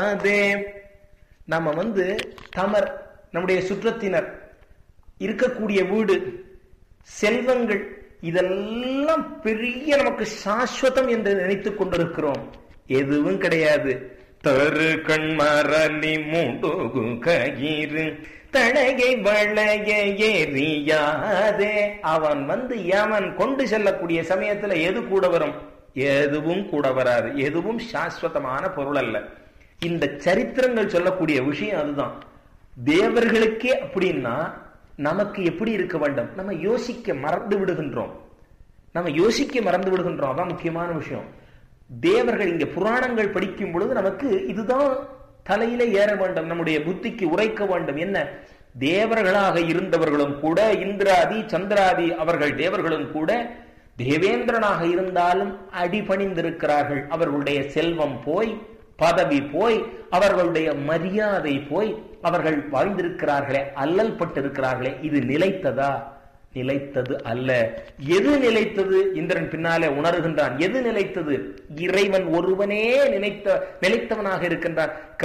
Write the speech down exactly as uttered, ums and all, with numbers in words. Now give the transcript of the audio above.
அதே நம்ம வந்து தமர், நம்முடைய சுற்றத்தினர், இருக்கக்கூடிய வீடு, செல்வங்கள், இதெல்லாம் பெரிய நமக்கு சாஸ்வதம் என்று நினைத்துக் கொண்டிருக்கிறோம். எதுவும் கிடையாது. தரு கண்மரலி மூடுகு கயிறு தடகை வளைய எரியாதே. அவன் வந்து அவன் கொண்டு செல்லக்கூடிய சமயத்துல எது கூட வரும்? எதுவும் கூட வராது. எதுவும் சாஸ்வதமான பொருள் அல்ல. இந்த சரித்திரங்கள் சொல்லக்கூடிய விஷயம் அதுதான். தேவர்களுக்கே அப்படின்னா நமக்கு எப்படி இருக்க வேண்டும்? நம்ம யோசிக்க மறந்து விடுகின்றோம். நம்ம யோசிக்க மறந்து விடுகின்றோம். அதான் முக்கியமான விஷயம். தேவர்கள் இங்க புராணங்கள் படிக்கும் பொழுது நமக்கு இதுதான் தலையில ஏற வேண்டும், நம்முடைய புத்திக்கு உரைக்க வேண்டும். என்ன? தேவர்களாக இருந்தவர்களும் கூட, இந்திராதி சந்திராதி அவர்கள் தேவர்களும் கூட தேவேந்திரனாக இருந்தாலும் அடிபணிந்திருக்கிறார்கள். அவர்களுடைய செல்வம் போய், பதவி போய், அவர்களுடைய மரியாதை போய், அவர்கள் வாழ்ந்திருக்கிறார்களே, அல்லல் பட்டிருக்கிறார்களே. இது நிலைத்ததா? நிலைத்தது அல்ல. எது நிலைத்தது? இந்திரன் பின்னாலே உணர்கின்றான். எது நிலைத்தது? இறைவன் ஒருவனே நினைத்த நிலைத்தவனாக இருக்கின்றான்.